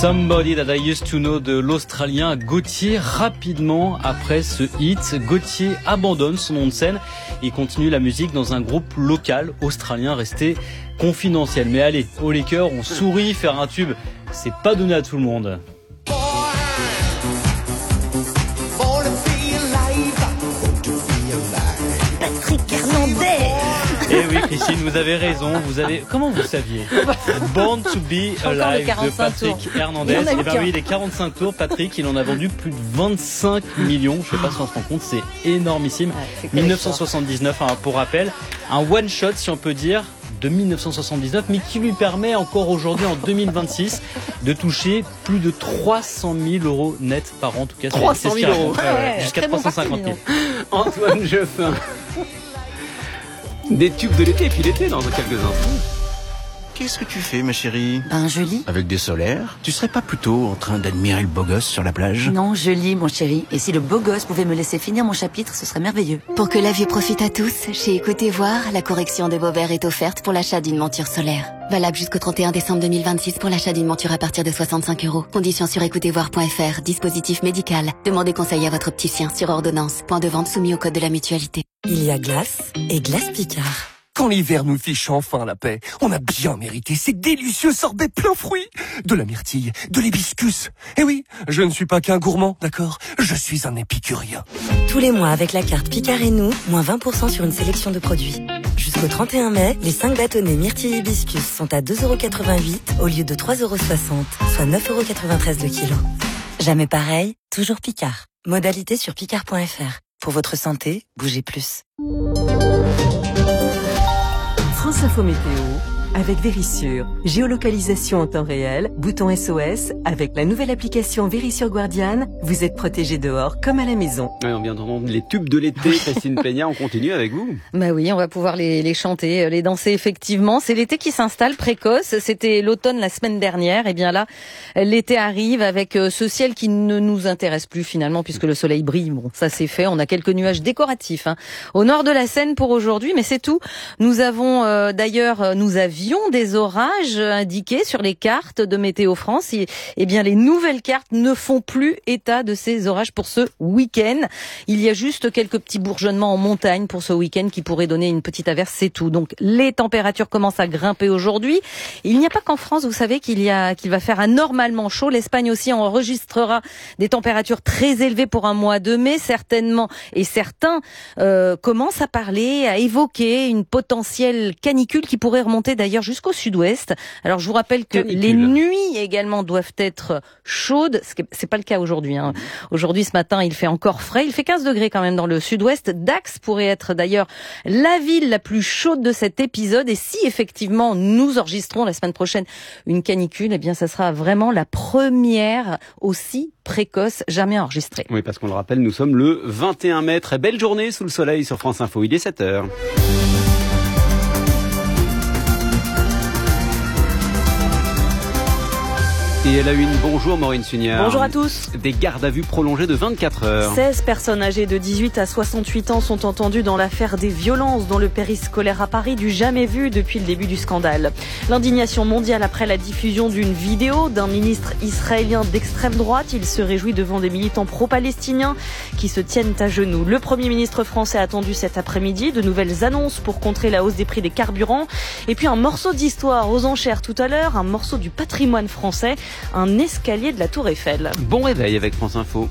Somebody That I Used to Know de l'Australien Gauthier. Rapidement après ce hit, Gauthier abandonne son nom de scène et continue la musique dans un groupe local australien resté confidentiel. Mais allez, haut les cœurs, on sourit, faire un tube, c'est pas donné à tout le monde. Patrick Hernandez. Eh oui, Christine, vous avez raison. Comment vous saviez? Born to be Alive de Patrick Hernandez. Eh ben oui, les 45 tours, Patrick, il en a vendu plus de 25 millions. Je sais pas si on se rend compte, c'est énormissime. 1979, pour rappel, un one shot, si on peut dire, de 1979, mais qui lui permet encore aujourd'hui, en 2026, de toucher plus de 300 000 euros net par an. En tout cas, 300 000 euros. Jusqu'à 350 000. Antoine Jeffin. Des tubes de l'été, et puis l'été dans quelques instants. Qu'est-ce que tu fais, ma chérie? Ben, je lis. Avec des solaires? Tu serais pas plutôt en train d'admirer le beau gosse sur la plage? Non, je lis, mon chéri. Et si le beau gosse pouvait me laisser finir mon chapitre, ce serait merveilleux. Pour que la vue profite à tous, chez Écoutez Voir, la correction des beaux verres est offerte pour l'achat d'une monture solaire. Valable jusqu'au 31 décembre 2026 pour l'achat d'une monture à partir de 65 €. Conditions sur écoutezvoir.fr. Dispositif médical. Demandez conseil à votre opticien sur ordonnance. Point de vente soumis au code de la mutualité. Il y a glace et glace Picard. Quand l'hiver nous fiche enfin la paix, on a bien mérité ces délicieux sorbets plein fruits. De la myrtille, de l'hibiscus. Eh oui, je ne suis pas qu'un gourmand, d'accord? Je suis un épicurien. Tous les mois avec la carte Picard et nous, moins 20% sur une sélection de produits. Jusqu'au 31 mai, les 5 bâtonnets myrtille hibiscus sont à 2,88 € au lieu de 3,60 €, soit 9,93 € le kilo. Jamais pareil, toujours Picard. Modalité sur picard.fr. Pour votre santé, bougez plus. France Info Météo, avec Vérissure. Géolocalisation en temps réel, bouton SOS, avec la nouvelle application Vérissure Guardian, vous êtes protégé dehors comme à la maison. Oui, on vient d'entendre les tubes de l'été. Christine Peña, on continue avec vous. Bah oui, on va pouvoir les chanter, les danser effectivement. C'est l'été qui s'installe précoce. C'était l'automne la semaine dernière. Et bien là, l'été arrive avec ce ciel qui ne nous intéresse plus finalement puisque le soleil brille. Bon, ça c'est fait. On a quelques nuages décoratifs au nord de la Seine pour aujourd'hui, mais c'est tout. Nous avions des orages indiqués sur les cartes de Météo France. Eh bien, les nouvelles cartes ne font plus état de ces orages pour ce week-end. Il y a juste quelques petits bourgeonnements en montagne pour ce week-end qui pourraient donner une petite averse, c'est tout. Donc, les températures commencent à grimper aujourd'hui. Il n'y a pas qu'en France, vous savez qu'il va faire anormalement chaud. L'Espagne aussi enregistrera des températures très élevées pour un mois de mai, certainement. Et certains commencent à parler, à évoquer une potentielle canicule qui pourrait remonter d'ailleurs jusqu'au sud-ouest. Alors je vous rappelle que les nuits également doivent être chaudes. C'est pas le cas aujourd'hui. Aujourd'hui, ce matin, il fait encore frais. Il fait 15 degrés quand même dans le sud-ouest. Dax pourrait être d'ailleurs la ville la plus chaude de cet épisode. Et si effectivement nous enregistrons la semaine prochaine une canicule, eh bien ça sera vraiment la première aussi précoce jamais enregistrée. Oui, parce qu'on le rappelle, nous sommes le 21 mai. Très belle journée sous le soleil sur France Info. Il est 7h. Et elle a eu une bonjour Maureen Sugnard. Bonjour à tous. Des gardes à vue prolongées de 24 heures. 16 personnes âgées de 18 à 68 ans sont entendues dans l'affaire des violences dans le périscolaire à Paris, du jamais vu depuis le début du scandale. L'indignation mondiale après la diffusion d'une vidéo d'un ministre israélien d'extrême droite. Il se réjouit devant des militants pro-palestiniens qui se tiennent à genoux. Le Premier ministre français a attendu cet après-midi de nouvelles annonces pour contrer la hausse des prix des carburants. Et puis un morceau d'histoire aux enchères tout à l'heure, un morceau du patrimoine français. Un escalier de la Tour Eiffel. Bon réveil avec France Info.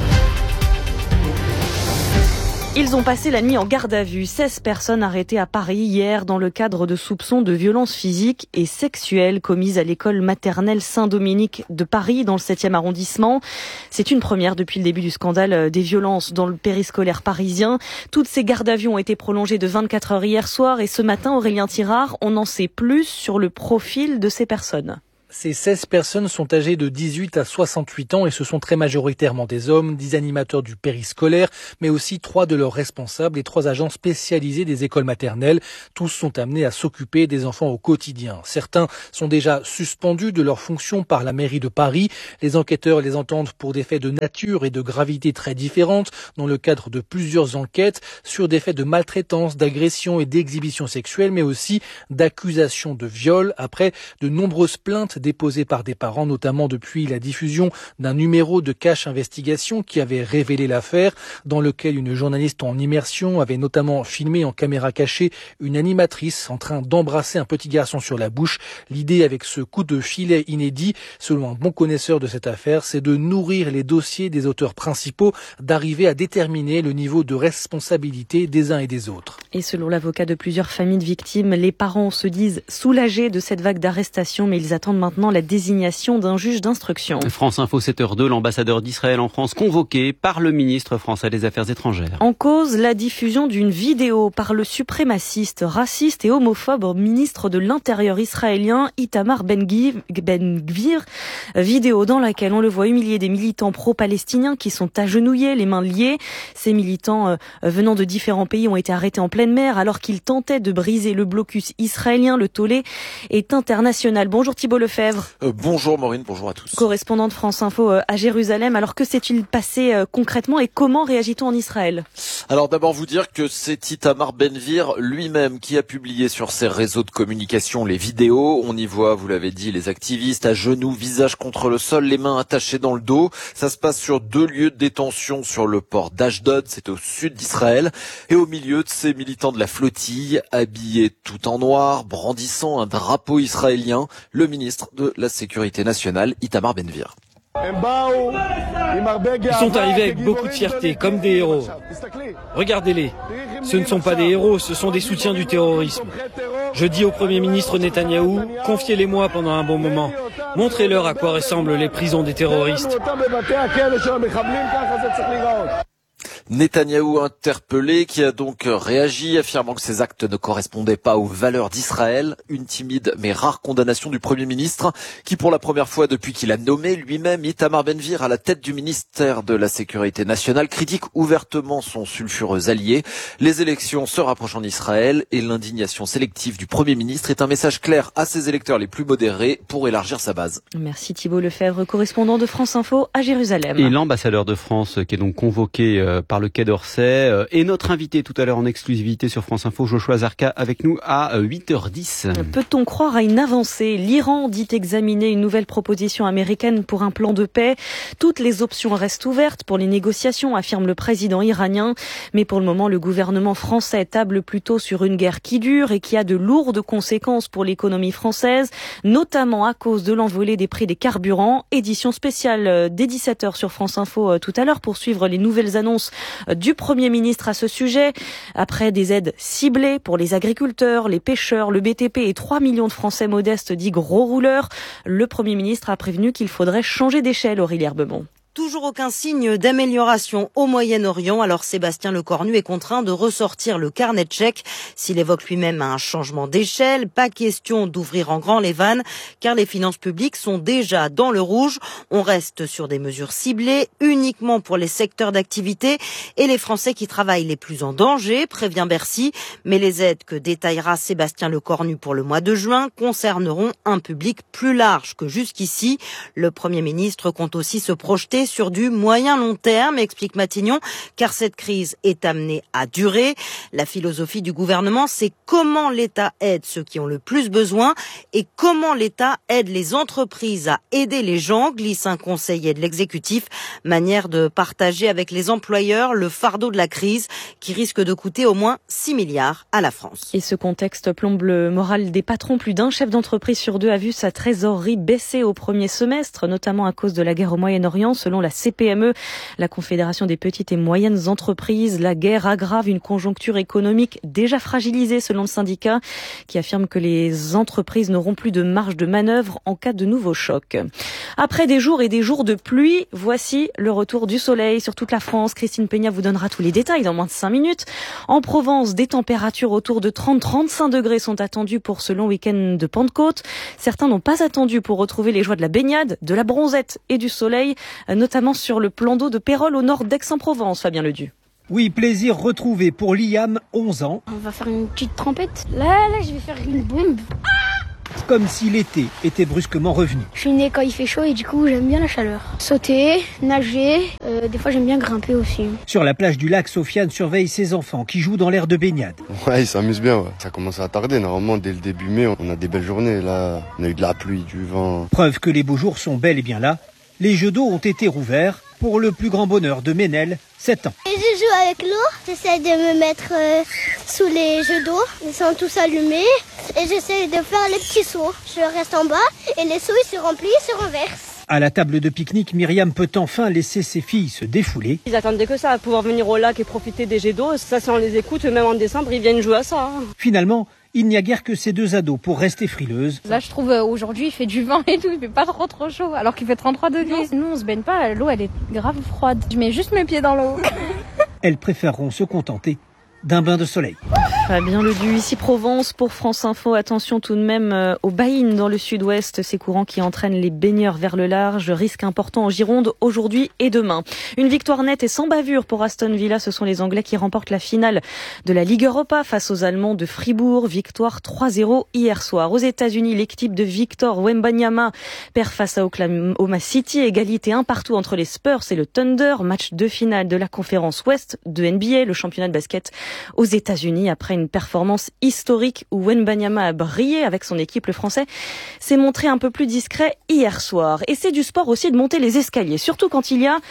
Ils ont passé la nuit en garde à vue. 16 personnes arrêtées à Paris hier dans le cadre de soupçons de violences physiques et sexuelles commises à l'école maternelle Saint-Dominique de Paris dans le 7e arrondissement. C'est une première depuis le début du scandale des violences dans le périscolaire parisien. Toutes ces gardes à vue ont été prolongées de 24 heures hier soir et ce matin, Aurélien Tirard, on en sait plus sur le profil de ces personnes. Ces 16 personnes sont âgées de 18 à 68 ans et ce sont très majoritairement des hommes, 10 animateurs du périscolaire, mais aussi 3 de leurs responsables et 3 agents spécialisés des écoles maternelles. Tous sont amenés à s'occuper des enfants au quotidien. Certains sont déjà suspendus de leurs fonctions par la mairie de Paris. Les enquêteurs les entendent pour des faits de nature et de gravité très différentes dans le cadre de plusieurs enquêtes sur des faits de maltraitance, d'agression et d'exhibition sexuelle, mais aussi d'accusations de viol après de nombreuses plaintes déposées par des parents, notamment depuis la diffusion d'un numéro de Cache Investigation qui avait révélé l'affaire, dans lequel une journaliste en immersion avait notamment filmé en caméra cachée une animatrice en train d'embrasser un petit garçon sur la bouche. L'idée avec ce coup de filet inédit, selon un bon connaisseur de cette affaire, c'est de nourrir les dossiers des auteurs principaux, d'arriver à déterminer le niveau de responsabilité des uns et des autres. Et selon l'avocat de plusieurs familles de victimes, les parents se disent soulagés de cette vague d'arrestations, mais ils attendent maintenant la désignation d'un juge d'instruction. France Info 7h02, l'ambassadeur d'Israël en France convoqué par le ministre français des Affaires étrangères. En cause, la diffusion d'une vidéo par le suprémaciste, raciste et homophobe ministre de l'Intérieur israélien Itamar Ben-Gvir, vidéo dans laquelle on le voit humilier des militants pro-palestiniens qui sont agenouillés, les mains liées. Ces militants venant de différents pays ont été arrêtés en pleine mer alors qu'ils tentaient de briser le blocus israélien. Le tollé est international. Bonjour Thibault Lefebvre. Bonjour Maureen, bonjour à tous. Correspondant de France Info à Jérusalem. Alors que s'est-il passé concrètement et comment réagit-on en Israël ? Alors d'abord vous dire que c'est Itamar Ben-Gvir lui-même qui a publié sur ses réseaux de communication les vidéos. On y voit, vous l'avez dit, les activistes à genoux, visage contre le sol, les mains attachées dans le dos. Ça se passe sur 2 lieux de détention sur le port d'Ashdod, c'est au sud d'Israël. Et au milieu de ces militants de la flottille, habillés tout en noir, brandissant un drapeau israélien, le ministre de la Sécurité nationale, Itamar Ben-Gvir. Ils sont arrivés avec beaucoup de fierté, comme des héros. Regardez-les. Ce ne sont pas des héros, ce sont des soutiens du terrorisme. Je dis au Premier ministre Netanyahou, confiez-les-moi pendant un bon moment. Montrez-leur à quoi ressemblent les prisons des terroristes. Netanyahou interpellé, qui a donc réagi, affirmant que ces actes ne correspondaient pas aux valeurs d'Israël. Une timide mais rare condamnation du Premier ministre, qui pour la première fois depuis qu'il a nommé lui-même Itamar Ben-Gvir à la tête du ministère de la Sécurité nationale, critique ouvertement son sulfureux allié. Les élections se rapprochent en Israël et l'indignation sélective du Premier ministre est un message clair à ses électeurs les plus modérés pour élargir sa base. Merci Thibault Lefebvre, correspondant de France Info à Jérusalem. Et l'ambassadeur de France qui est donc convoqué par le Quai d'Orsay et notre invité tout à l'heure en exclusivité sur France Info, Joshua Zarka, avec nous à 8h10. Peut-on croire à une avancée ? L'Iran dit examiner une nouvelle proposition américaine pour un plan de paix. Toutes les options restent ouvertes pour les négociations, affirme le président iranien. Mais pour le moment, le gouvernement français table plutôt sur une guerre qui dure et qui a de lourdes conséquences pour l'économie française, notamment à cause de l'envolée des prix des carburants. Édition spéciale dès 17h sur France Info tout à l'heure pour suivre les nouvelles annonces du Premier ministre à ce sujet. Après des aides ciblées pour les agriculteurs, les pêcheurs, le BTP et 3 millions de Français modestes dits gros rouleurs, le Premier ministre a prévenu qu'il faudrait changer d'échelle, Aurélie Herbemont. Toujours aucun signe d'amélioration au Moyen-Orient, alors Sébastien Lecornu est contraint de ressortir le carnet de chèques. S'il évoque lui-même un changement d'échelle, pas question d'ouvrir en grand les vannes, car les finances publiques sont déjà dans le rouge. On reste sur des mesures ciblées, uniquement pour les secteurs d'activité et les Français qui travaillent les plus en danger, prévient Bercy. Mais les aides que détaillera Sébastien Lecornu pour le mois de juin concerneront un public plus large que jusqu'ici. Le Premier ministre compte aussi se projeter sur du moyen-long terme, explique Matignon, car cette crise est amenée à durer. La philosophie du gouvernement, c'est comment l'État aide ceux qui ont le plus besoin et comment l'État aide les entreprises à aider les gens, glisse un conseiller de l'exécutif. Manière de partager avec les employeurs le fardeau de la crise qui risque de coûter au moins 6 milliards à la France. Et ce contexte plombe le moral des patrons. Plus d'un chef d'entreprise sur 2 a vu sa trésorerie baisser au premier semestre, notamment à cause de la guerre au Moyen-Orient. Selon la CPME, la Confédération des petites et moyennes entreprises, la guerre aggrave une conjoncture économique déjà fragilisée selon le syndicat qui affirme que les entreprises n'auront plus de marge de manœuvre en cas de nouveau choc. Après des jours et des jours de pluie, voici le retour du soleil sur toute la France. Christine Peña vous donnera tous les détails dans moins de 5 minutes. En Provence, des températures autour de 30-35 degrés sont attendues pour ce long week-end de Pentecôte. Certains n'ont pas attendu pour retrouver les joies de la baignade, de la bronzette et du soleil, notamment sur le plan d'eau de Pérols au nord d'Aix-en-Provence, Fabien Ledu. Oui, plaisir retrouvé pour Liam, 11 ans. On va faire une petite trempette. Là, je vais faire une bombe. comme si l'été était brusquement revenu. Je suis né quand il fait chaud et du coup j'aime bien la chaleur. Sauter, nager, des fois j'aime bien grimper aussi. Sur la plage du lac, Sofiane surveille ses enfants qui jouent dans l'air de baignade. Ouais, ils s'amusent bien. Ouais. Ça commence à tarder. Normalement, dès le début mai, on a des belles journées. Là, on a eu de la pluie, du vent. Preuve que les beaux jours sont bel et bien là. Les jeux d'eau ont été rouverts pour le plus grand bonheur de Ménel, 7 ans. Et je joue avec l'eau, j'essaie de me mettre sous les jeux d'eau, ils sont tous allumés et j'essaie de faire les petits sauts. Je reste en bas et les sauts ils se remplissent, ils se renversent. À la table de pique-nique, Myriam peut enfin laisser ses filles se défouler. Ils attendaient que ça, pouvoir venir au lac et profiter des jets d'eau. Ça, si on les écoute, même en décembre, ils viennent jouer à ça. Finalement, il n'y a guère que ces deux ados pour rester frileuses. Là, je trouve aujourd'hui, il fait du vent et tout, il fait pas trop chaud, alors qu'il fait 33 degrés. Nous, on se baigne pas, l'eau, elle est grave froide. Je mets juste mes pieds dans l'eau. Elles préféreront se contenter d'un bain de soleil. Fabien Ledu, ici Provence pour France Info. Attention tout de même aux baïnes dans le sud-ouest. Ces courants qui entraînent les baigneurs vers le large. Risque important en Gironde aujourd'hui et demain. Une victoire nette et sans bavure pour Aston Villa. Ce sont les Anglais qui remportent la finale de la Ligue Europa face aux Allemands de Fribourg. Victoire 3-0 hier soir. Aux États-Unis, l'équipe de Victor Wembanyama perd face à Oklahoma City. Égalité 1-1 entre les Spurs et le Thunder. Match de finale de la conférence Ouest de NBA, le championnat de basket aux États-Unis. Après une performance historique où Wembanyama a brillé avec son équipe, le Français s'est montré un peu plus discret hier soir. Et c'est du sport aussi de monter les escaliers, surtout quand il y a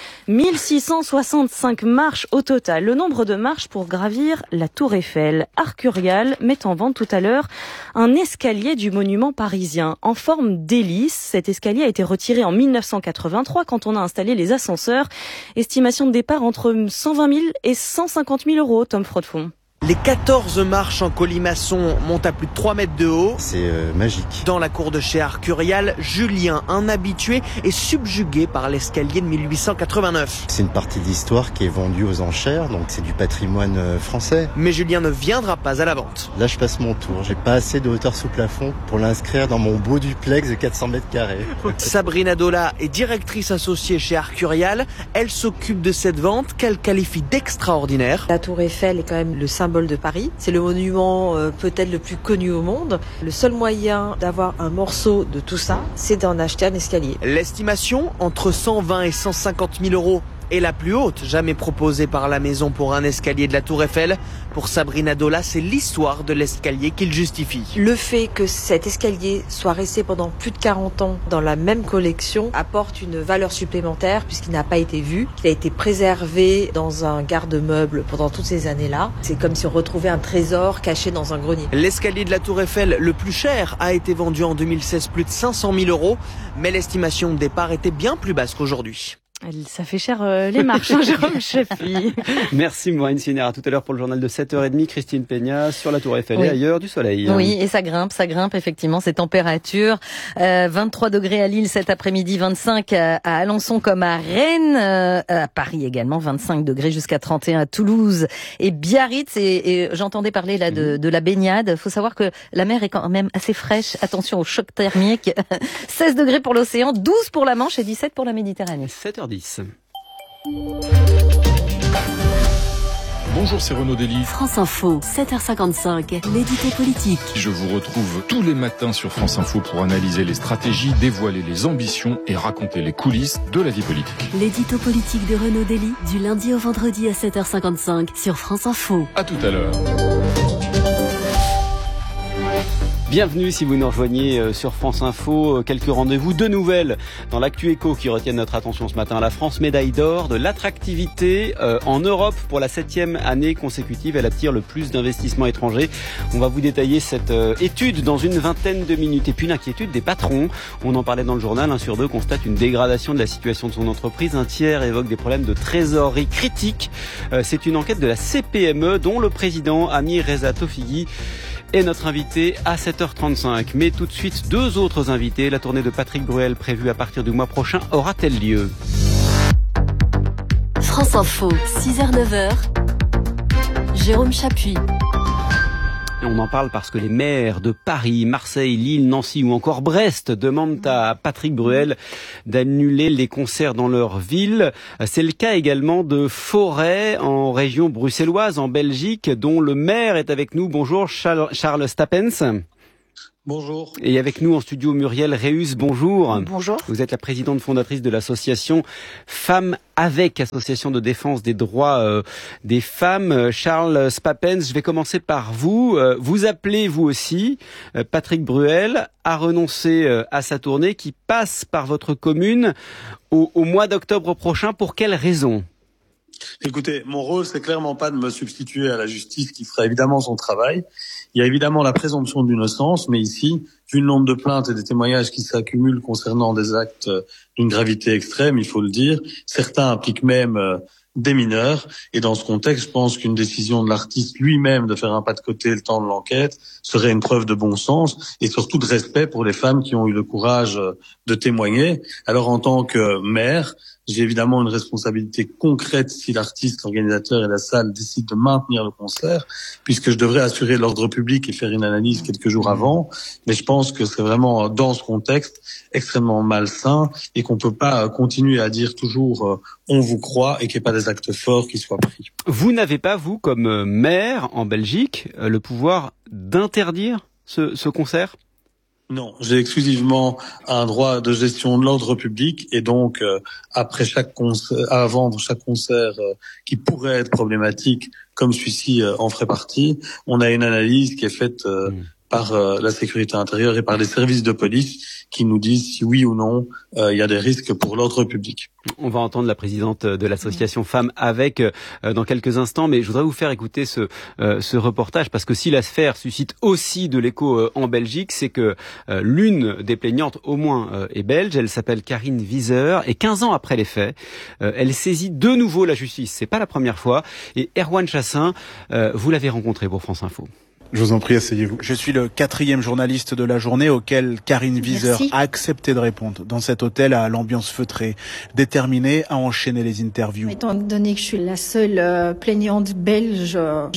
1665 marches au total. Le nombre de marches pour gravir la Tour Eiffel. Arcurial met en vente tout à l'heure un escalier du monument parisien en forme d'hélice. Cet escalier a été retiré en 1983 quand on a installé les ascenseurs. Estimation de départ entre 120 000 et 150 000 euros, Tom Frodfond. Les 14 marches en colimaçon montent à plus de 3 mètres de haut. C'est magique. Dans la cour de chez Arcurial, Julien, un habitué, est subjugué par l'escalier de 1889. C'est une partie d'histoire qui est vendue aux enchères, donc c'est du patrimoine français. Mais Julien ne viendra pas à la vente. Là, je passe mon tour. J'ai pas assez de hauteur sous plafond pour l'inscrire dans mon beau duplex de 400 mètres carrés. Sabrina Dola est directrice associée chez Arcurial. Elle s'occupe de cette vente qu'elle qualifie d'extraordinaire. La Tour Eiffel est quand même le symbole de Paris. C'est le monument peut-être le plus connu au monde. Le seul moyen d'avoir un morceau de tout ça, c'est d'en acheter un escalier. L'estimation, entre 120 et 150 000 euros, est la plus haute jamais proposée par la maison pour un escalier de la Tour Eiffel. Pour Sabrina Dola, c'est l'histoire de l'escalier qu'il justifie. Le fait que cet escalier soit resté pendant plus de 40 ans dans la même collection apporte une valeur supplémentaire puisqu'il n'a pas été vu, qu'il a été préservé dans un garde-meuble pendant toutes ces années-là. C'est comme si on retrouvait un trésor caché dans un grenier. L'escalier de la Tour Eiffel, le plus cher, a été vendu en 2016 plus de 500 000 euros, mais l'estimation de départ était bien plus basse qu'aujourd'hui. Ça fait cher les marches, Jérôme Cheffi. Merci Maureen Siner. À tout à l'heure pour le journal de 7h30. Christine Peña sur la Tour Eiffel et ailleurs du soleil. Oui, et ça grimpe effectivement ces températures. 23 degrés à Lille cet après-midi, 25 à Alençon comme à Rennes, à Paris également, 25 degrés jusqu'à 31 à Toulouse et Biarritz. Et j'entendais parler là de la baignade. Faut savoir que la mer est quand même assez fraîche. Attention au choc thermique. 16 degrés pour l'océan, 12 pour la Manche et 17 pour la Méditerranée. 7h10. Bonjour, c'est Renaud Dely. France Info, 7h55, l'édito politique. Je vous retrouve tous les matins sur France Info pour analyser les stratégies, dévoiler les ambitions et raconter les coulisses de la vie politique. L'édito politique de Renaud Dely, du lundi au vendredi à 7h55 sur France Info. À tout à l'heure. Bienvenue si vous nous rejoignez sur France Info. Quelques rendez-vous, deux nouvelles dans l'actu éco qui retiennent notre attention ce matin. La France, médaille d'or de l'attractivité en Europe pour la 7e année consécutive. Elle attire le plus d'investissements étrangers. On va vous détailler cette étude dans une vingtaine de minutes. Et puis une inquiétude des patrons. On en parlait dans le journal. 1 sur 2 constate une dégradation de la situation de son entreprise. 1 tiers évoque des problèmes de trésorerie critiques. C'est une enquête de la CPME dont le président Amir Reza Tofighi est notre invité à 7h35. Mais tout de suite, 2 autres invités. La tournée de Patrick Bruel prévue à partir du mois prochain aura-t-elle lieu ? France Info, 6h-9h, Jérôme Chapuis. On en parle parce que les maires de Paris, Marseille, Lille, Nancy ou encore Brest demandent à Patrick Bruel d'annuler les concerts dans leur ville. C'est le cas également de Forêt en région bruxelloise, en Belgique, dont le maire est avec nous. Bonjour Charles Stapens. Bonjour. Et avec nous en studio Muriel Réus, bonjour. Bonjour. Vous êtes la présidente fondatrice de l'association Femmes avec, association de défense des droits des femmes. Charles Spapens, je vais commencer par vous. Vous appelez vous aussi Patrick Bruel à renoncer à sa tournée qui passe par votre commune au mois d'octobre prochain. Pour quelles raisons ? Écoutez, mon rôle, c'est clairement pas de me substituer à la justice qui fera évidemment son travail. Il y a évidemment la présomption d'innocence, mais ici, vu le nombre de plaintes et des témoignages qui s'accumulent concernant des actes d'une gravité extrême, il faut le dire, certains impliquent même des mineurs. Et dans ce contexte, je pense qu'une décision de l'artiste lui-même de faire un pas de côté le temps de l'enquête serait une preuve de bon sens et surtout de respect pour les femmes qui ont eu le courage de témoigner. Alors en tant que maire, j'ai évidemment une responsabilité concrète si l'artiste, l'organisateur et la salle décident de maintenir le concert, puisque je devrais assurer l'ordre public et faire une analyse quelques jours avant. Mais je pense que c'est vraiment dans ce contexte extrêmement malsain et qu'on peut pas continuer à dire toujours on vous croit et qu'il n'y ait pas des actes forts qui soient pris. Vous n'avez pas, vous, comme maire en Belgique, le pouvoir d'interdire ce concert ? Non, j'ai exclusivement un droit de gestion de l'ordre public et donc après chaque concert, avant chaque concert qui pourrait être problématique, comme celui-ci en ferait partie, on a une analyse qui est faite par la sécurité intérieure et par les services de police qui nous disent si oui ou non il y a des risques pour l'ordre public. On va entendre la présidente de l'association Femmes avec dans quelques instants, mais je voudrais vous faire écouter ce reportage parce que si l'affaire suscite aussi de l'écho en Belgique, c'est que l'une des plaignantes au moins est belge, elle s'appelle Karine Wieser et 15 ans après les faits, elle saisit de nouveau la justice. C'est pas la première fois et Erwan Chassin, vous l'avez rencontré pour France Info. Je vous en prie, asseyez-vous. Je suis le 4e journaliste de la journée auquel Karine Wieser a accepté de répondre. Dans cet hôtel à l'ambiance feutrée, déterminée à enchaîner les interviews. Étant donné que je suis la seule plaignante belge,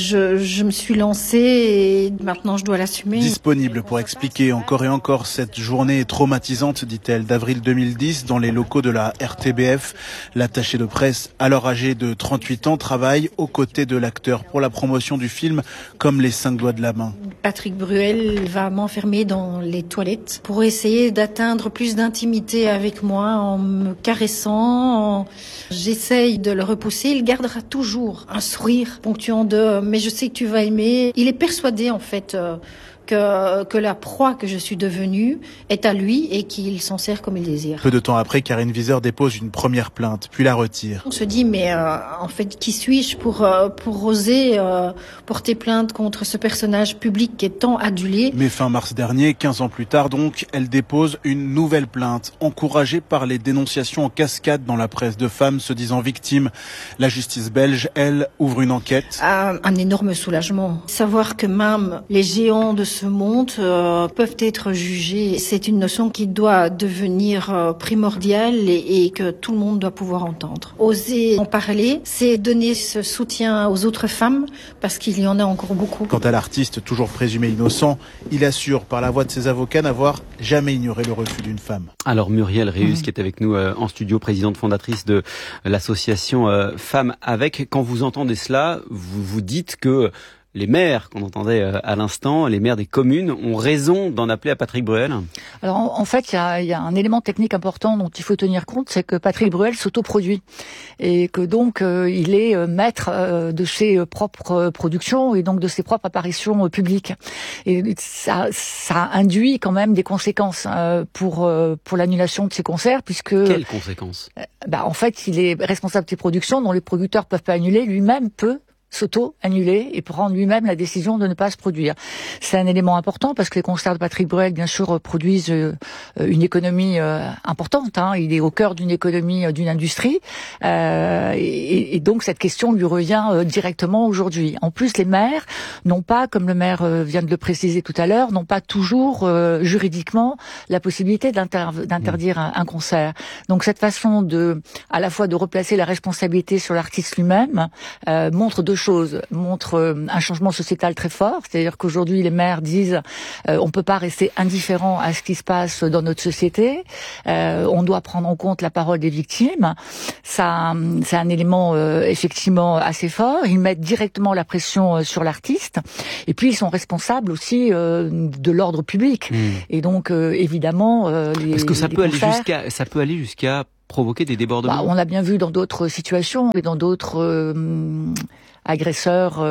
je me suis lancée et maintenant je dois l'assumer. Disponible pour expliquer encore et encore cette journée traumatisante, dit-elle, d'avril 2010 dans les locaux de la RTBF. L'attachée de presse, alors âgée de 38 ans, travaille aux côtés de l'acteur pour la promotion du film comme les 5 doigts de la main. Patrick Bruel va m'enfermer dans les toilettes pour essayer d'atteindre plus d'intimité avec moi en me caressant. J'essaye de le repousser. Il gardera toujours un sourire ponctuant de « mais je sais que tu vas aimer ». Il est persuadé en fait que la proie que je suis devenue est à lui et qu'il s'en sert comme il désire. Peu de temps après, Karine Wieser dépose une première plainte, puis la retire. On se dit, mais en fait, qui suis-je pour oser porter plainte contre ce personnage public qui est tant adulé ? Mais fin mars dernier, 15 ans plus tard donc, elle dépose une nouvelle plainte, encouragée par les dénonciations en cascade dans la presse de femmes se disant victimes. La justice belge, elle, ouvre une enquête. Un énorme soulagement. Savoir que même les géants de ce monde peuvent être jugés. C'est une notion qui doit devenir primordiale et que tout le monde doit pouvoir entendre. Oser en parler, c'est donner ce soutien aux autres femmes parce qu'il y en a encore beaucoup. Quant à l'artiste, toujours présumé innocent, il assure par la voix de ses avocats n'avoir jamais ignoré le refus d'une femme. Alors Muriel Réus qui est avec nous en studio, présidente fondatrice de l'association Femmes avec. Quand vous entendez cela, vous vous dites que les maires qu'on entendait à l'instant, les maires des communes, ont raison d'en appeler à Patrick Bruel? Alors en fait, il y a un élément technique important dont il faut tenir compte, c'est que Patrick Bruel s'autoproduit et que donc il est maître de ses propres productions et donc de ses propres apparitions publiques. Et ça induit quand même des conséquences pour l'annulation de ses concerts, puisque quelles conséquences? En fait, il est responsable de ses productions dont les producteurs peuvent pas annuler, lui-même peut s'auto-annuler et prendre lui-même la décision de ne pas se produire. C'est un élément important parce que les concerts de Patrick Bruel, bien sûr, produisent une économie importante. Il est au cœur d'une économie, d'une industrie. Et donc, cette question lui revient directement aujourd'hui. En plus, les maires n'ont pas, comme le maire vient de le préciser tout à l'heure, n'ont pas toujours juridiquement la possibilité d'interdire un concert. Donc, cette façon à la fois de replacer la responsabilité sur l'artiste lui-même montre deux choses. chose, montre un changement sociétal très fort. C'est-à-dire qu'aujourd'hui, les maires disent on peut pas rester indifférent à ce qui se passe dans notre société. On doit prendre en compte la parole des victimes. Ça, c'est un élément effectivement assez fort. Ils mettent directement la pression sur l'artiste. Et puis, ils sont responsables aussi de l'ordre public. Et donc, évidemment, parce que ça peut aller jusqu'à provoquer des débordements. On l'a bien vu dans d'autres situations et dans d'autres agresseurs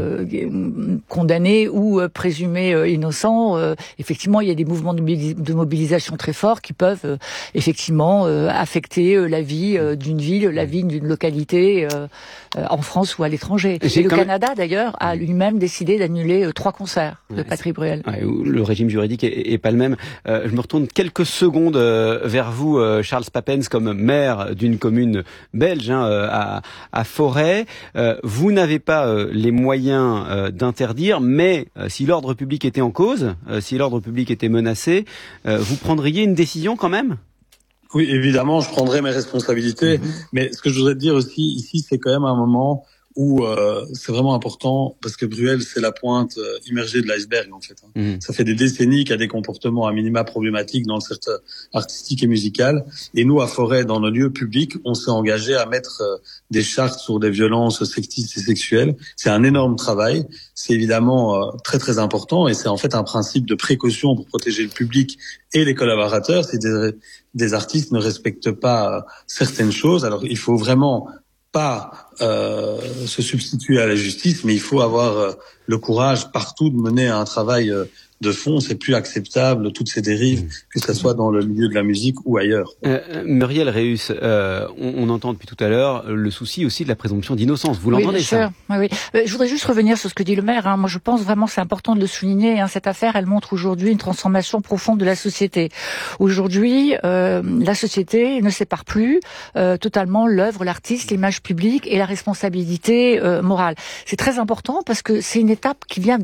condamnés ou présumés innocents. Effectivement, il y a des mouvements de mobilisation très forts qui peuvent effectivement affecter la vie d'une ville, la vie d'une localité en France ou à l'étranger. Et le Canada, d'ailleurs, a lui-même décidé d'annuler 3 concerts de Patrick Bruel. Le régime juridique est pas le même. Je me retourne quelques secondes vers vous, Charles Spapens, comme maire d'une commune belge, à Forêt. Vous n'avez pas les moyens d'interdire, mais si l'ordre public était en cause, si l'ordre public était menacé, vous prendriez une décision quand même ? Oui, évidemment, je prendrai mes responsabilités. Mais ce que je voudrais te dire aussi ici, c'est quand même un moment où c'est vraiment important, parce que Bruel, c'est la pointe immergée de l'iceberg, en fait. Ça fait des décennies qu'il y a des comportements à minima problématiques dans le secteur artistique et musical. Et nous, à Forêt, dans nos lieux publics, on s'est engagé à mettre des chartes sur des violences sexistes et sexuelles. C'est un énorme travail. C'est évidemment très, très important. Et c'est en fait un principe de précaution pour protéger le public et les collaborateurs. Si des artistes ne respectent pas certaines choses, alors il faut vraiment pas se substituer à la justice, mais il faut avoir le courage partout de mener un travail de fond. C'est plus acceptable toutes ces dérives, que ce soit dans le milieu de la musique ou ailleurs. Muriel Reus, on entend depuis tout à l'heure le souci aussi de la présomption d'innocence. Vous l'entendez, ça ? Oui. Je voudrais juste revenir sur ce que dit le maire. Moi, je pense vraiment que c'est important de le souligner. Cette affaire, elle montre aujourd'hui une transformation profonde de la société. Aujourd'hui, la société ne sépare plus totalement l'œuvre, l'artiste, l'image publique et la responsabilité morale. C'est très important parce que c'est une étape qui vient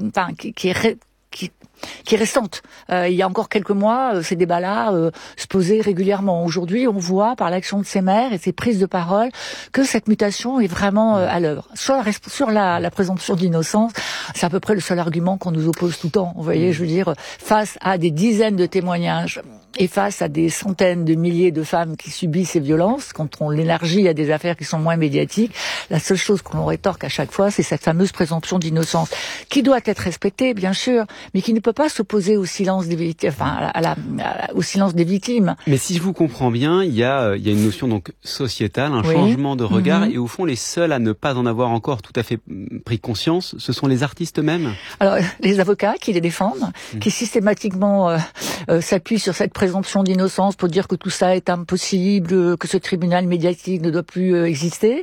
qui est récente. Il y a encore quelques mois, ces débats-là se posaient régulièrement. Aujourd'hui, on voit par l'action de ces maires et ces prises de parole que cette mutation est vraiment à l'œuvre. Sur la présomption d'innocence, c'est à peu près le seul argument qu'on nous oppose tout le temps. Vous voyez, je veux dire, face à des dizaines de témoignages et face à des centaines de milliers de femmes qui subissent ces violences, quand on l'élargit à des affaires qui sont moins médiatiques, la seule chose que l'on rétorque à chaque fois, c'est cette fameuse présomption d'innocence, qui doit être respectée, bien sûr, mais qui ne peut pas s'opposer au silence des victimes, au silence des victimes. Mais si je vous comprends bien, il y a une notion donc sociétale, un changement de regard, et au fond, les seuls à ne pas en avoir encore tout à fait pris conscience, ce sont les artistes eux-mêmes. Alors, les avocats qui les défendent, qui systématiquement s'appuient sur cette présomption d'innocence pour dire que tout ça est impossible, que ce tribunal médiatique ne doit plus exister.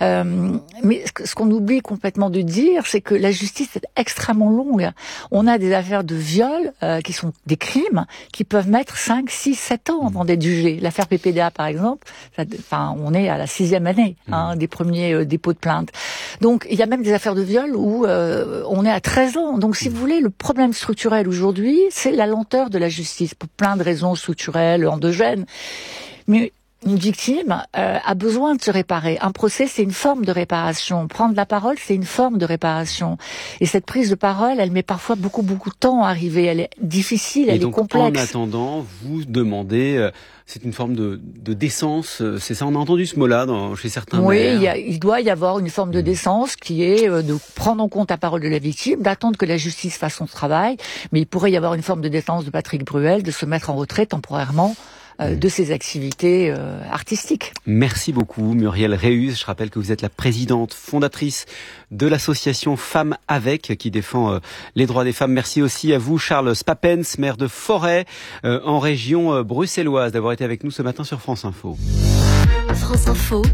Mais ce qu'on oublie complètement de dire, c'est que la justice est extrêmement longue. On a des affaires de viol qui sont des crimes qui peuvent mettre 5, 6, 7 ans avant d'être jugés. L'affaire PPDA, par exemple, on est à la 6e année des premiers dépôts de plainte. Donc, il y a même des affaires de viol où on est à 13 ans. Donc, si vous voulez, le problème structurel aujourd'hui, c'est la lenteur de la justice, pour plein de raisons structurelles, endogènes. Mais une victime a besoin de se réparer. Un procès, c'est une forme de réparation. Prendre la parole, c'est une forme de réparation. Et cette prise de parole, elle met parfois beaucoup de temps à arriver. Elle est difficile, elle est complexe. En attendant, vous demandez... c'est une forme de décence, c'est ça, on a entendu ce mot-là chez certains maires. Oui, il doit y avoir une forme de décence qui est de prendre en compte la parole de la victime, d'attendre que la justice fasse son travail, mais il pourrait y avoir une forme de défense de Patrick Bruel, de se mettre en retrait temporairement de ses activités artistiques. Merci beaucoup Muriel Reus. Je rappelle que vous êtes la présidente fondatrice de l'association Femmes Avec qui défend les droits des femmes. Merci aussi à vous Charles Spapens, maire de Forêt en région bruxelloise, d'avoir été avec nous ce matin sur France Info. France Info,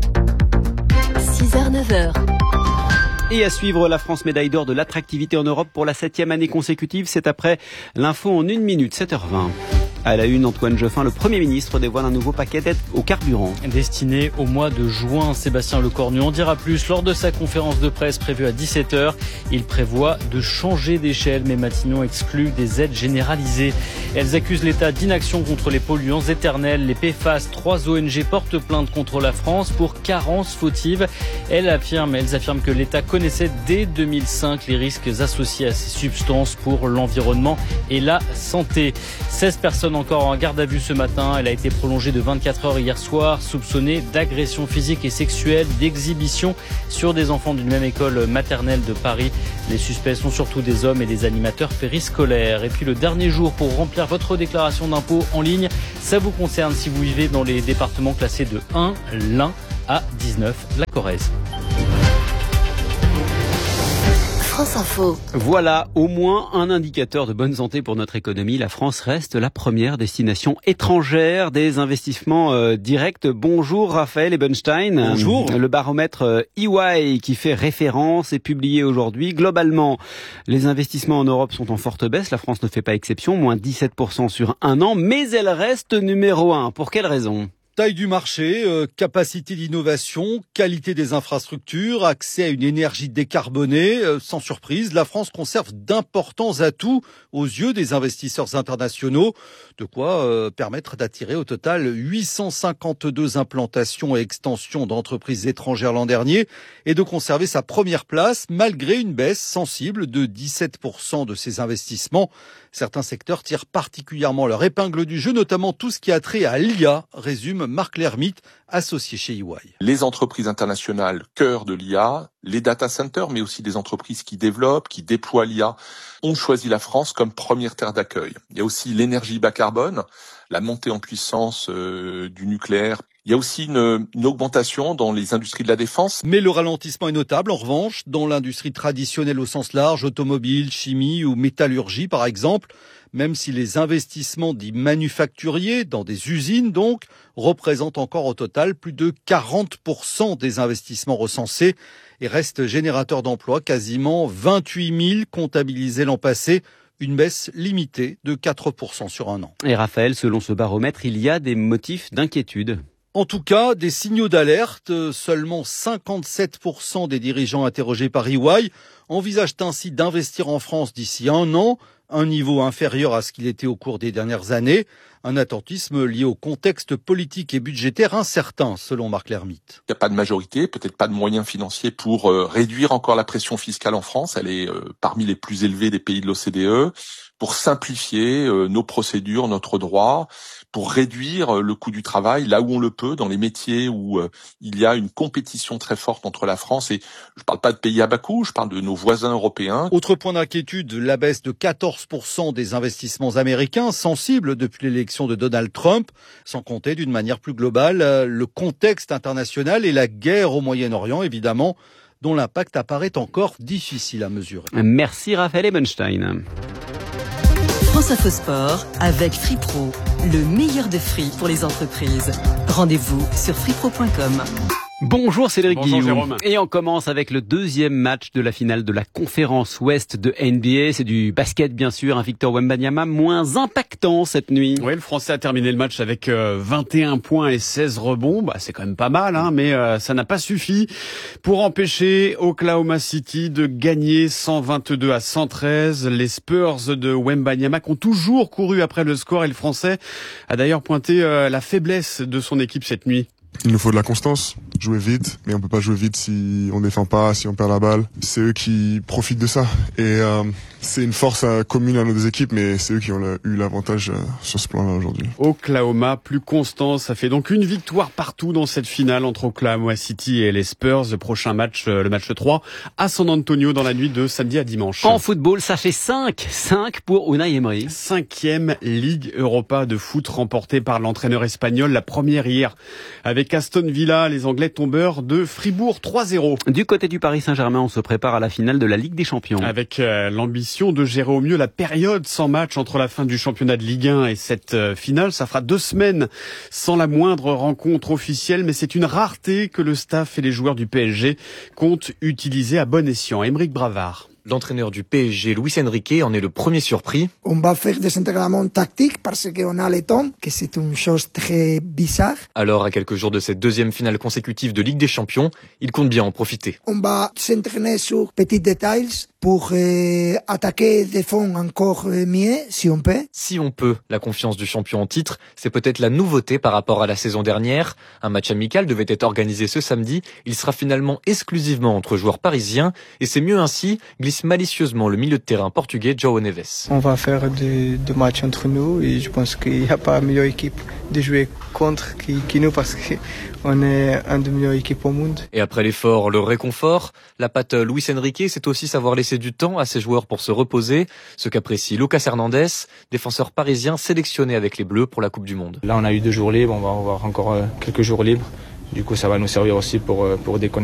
6h-9h. Et à suivre, la France médaille d'or de l'attractivité en Europe pour la 7e année consécutive. C'est après l'info en 1 minute, 7h20. À la une, Antoine Geoffin, le Premier ministre, dévoile un nouveau paquet d'aide au carburant. Destiné au mois de juin, Sébastien Lecornu en dira plus lors de sa conférence de presse prévue à 17h. Il prévoit de changer d'échelle, mais Matignon exclut des aides généralisées. Elles accusent l'État d'inaction contre les polluants éternels. Les PFAS, 3 ONG portent plainte contre la France pour carence fautive. Elles affirment que l'État connaissait dès 2005 les risques associés à ces substances pour l'environnement et la santé. 16 personnes encore en garde à vue ce matin. Elle a été prolongée de 24 heures hier soir, soupçonnée d'agression physique et sexuelle, d'exhibition sur des enfants d'une même école maternelle de Paris. Les suspects sont surtout des hommes et des animateurs périscolaires. Et puis le dernier jour pour remplir votre déclaration d'impôt en ligne, ça vous concerne si vous vivez dans les départements classés de 1, l'Ain à 19, la Corrèze. France Info. Voilà, au moins un indicateur de bonne santé pour notre économie. La France reste la première destination étrangère des investissements directs. Bonjour Raphaël Ebenstein. Bonjour. Le baromètre EY qui fait référence est publié aujourd'hui. Globalement, les investissements en Europe sont en forte baisse. La France ne fait pas exception, moins 17% sur un an, mais elle reste numéro 1. Pour quelle raison ? Taille du marché, capacité d'innovation, qualité des infrastructures, accès à une énergie décarbonée. Sans surprise, la France conserve d'importants atouts aux yeux des investisseurs internationaux. De quoi permettre d'attirer au total 852 implantations et extensions d'entreprises étrangères l'an dernier et de conserver sa première place malgré une baisse sensible de 17% de ces investissements. Certains secteurs tirent particulièrement leur épingle du jeu, notamment tout ce qui a trait à l'IA, résume Marc Lermite, associé chez EY. Les entreprises internationales, cœur de l'IA, les data centers, mais aussi des entreprises qui développent, qui déploient l'IA, ont choisi la France comme première terre d'accueil. Il y a aussi l'énergie bas carbone, la montée en puissance du nucléaire. Il y a aussi une augmentation dans les industries de la défense. Mais le ralentissement est notable, en revanche, dans l'industrie traditionnelle au sens large, automobile, chimie ou métallurgie par exemple, même si les investissements dits manufacturiers, dans des usines donc, représentent encore au total plus de 40% des investissements recensés et restent générateurs d'emplois, quasiment 28 000 comptabilisés l'an passé. Une baisse limitée de 4% sur un an. Et Raphaël, selon ce baromètre, il y a des motifs d'inquiétude. En tout cas, des signaux d'alerte. Seulement 57% des dirigeants interrogés par EY envisagent ainsi d'investir en France d'ici un an, un niveau inférieur à ce qu'il était au cours des dernières années. Un attentisme lié au contexte politique et budgétaire incertain, selon Marc Lermite. Il n'y a pas de majorité, peut-être pas de moyens financiers pour réduire encore la pression fiscale en France. Elle est parmi les plus élevées des pays de l'OCDE. Pour simplifier nos procédures, notre droit, pour réduire le coût du travail là où on le peut, dans les métiers où il y a une compétition très forte entre la France et je ne parle pas de pays à bas coût, je parle de nos voisins européens. Autre point d'inquiétude, la baisse de 14% des investissements américains, sensible depuis l'élection de Donald Trump, sans compter d'une manière plus globale le contexte international et la guerre au Moyen-Orient évidemment, dont l'impact apparaît encore difficile à mesurer. Merci Raphaël Ebenstein. France Info Sport avec FreePro, le meilleur de free pour les entreprises. Rendez-vous sur freepro.com. Bonjour Cédric Bonjour Guillaume. Jérôme. Et on commence avec le deuxième match de la finale de la conférence Ouest de NBA. C'est du basket bien sûr, un Victor Wembanyama moins impactant cette nuit. Oui, le Français a terminé le match avec 21 points et 16 rebonds. Bah, c'est quand même pas mal, hein, mais ça n'a pas suffi pour empêcher Oklahoma City de gagner 122-113. Les Spurs de Wembanyama qui ont toujours couru après le score et le Français a d'ailleurs pointé la faiblesse de son équipe cette nuit. Il nous faut de la constance, jouer vite, mais on peut pas jouer vite si on défend pas, si on perd la balle. C'est eux qui profitent de ça et c'est une force commune à nos deux équipes, mais c'est eux qui ont eu l'avantage sur ce plan-là aujourd'hui. Oklahoma plus constant, ça fait donc une victoire partout dans cette finale entre Oklahoma City et les Spurs. Le prochain match, le match 3 à San Antonio dans la nuit de samedi à dimanche. En football, ça fait 5 pour Unai Emery. 5e Ligue Europa de foot remportée par l'entraîneur espagnol, la première hier avec Aston Villa, les Anglais tombeurs de Fribourg 3-0. Du côté du Paris Saint-Germain, on se prépare à la finale de la Ligue des Champions. Avec l'ambition de gérer au mieux la période sans match entre la fin du championnat de Ligue 1 et cette finale. Ça fera 2 semaines sans la moindre rencontre officielle, mais c'est une rareté que le staff et les joueurs du PSG comptent utiliser à bon escient. Aymeric Bravard. L'entraîneur du PSG, Luis Enrique, en est le premier surpris. On va faire des entraînements tactiques parce qu'on a le temps, que c'est une chose très bizarre. Alors, à quelques jours de cette deuxième finale consécutive de Ligue des Champions, il compte bien en profiter. On va s'entraîner sur petits détails pour attaquer des fonds encore mieux, si on peut. Si on peut, la confiance du champion en titre, c'est peut-être la nouveauté par rapport à la saison dernière. Un match amical devait être organisé ce samedi. Il sera finalement exclusivement entre joueurs parisiens. Et c'est mieux ainsi, glisse malicieusement le milieu de terrain portugais João Neves. On va faire des matchs entre nous et je pense qu'il n'y a pas meilleure équipe de jouer contre que nous parce qu'on est une des meilleures équipes au monde. Et après l'effort, le réconfort, la patte Luis Enrique, c'est aussi savoir laisser du temps à ses joueurs pour se reposer, ce qu'apprécie Lucas Hernandez, défenseur parisien sélectionné avec les Bleus pour la Coupe du Monde. Là, on a eu 2 jours libres, on va avoir encore quelques jours libres. Du coup, ça va nous servir aussi pour déconnecter.